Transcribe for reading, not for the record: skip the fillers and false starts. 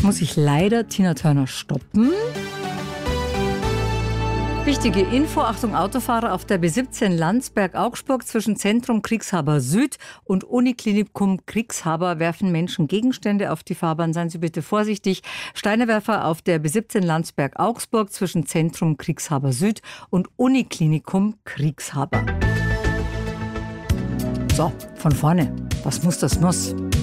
muss ich leider Tina Turner stoppen. Wichtige Info, Achtung Autofahrer, auf der B17 Landsberg-Augsburg zwischen Zentrum Kriegshaber Süd und Uniklinikum Kriegshaber werfen Menschen Gegenstände auf die Fahrbahn. Seien Sie bitte vorsichtig. Steinewerfer auf der B17 Landsberg-Augsburg zwischen Zentrum Kriegshaber Süd und Uniklinikum Kriegshaber. So, von vorne. Was muss, das muss.